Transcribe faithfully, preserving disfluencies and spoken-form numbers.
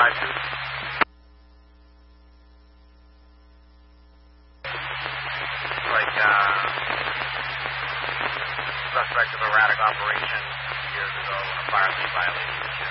five two. Like, uh, suspect of erratic operation years ago when a fire lead violated.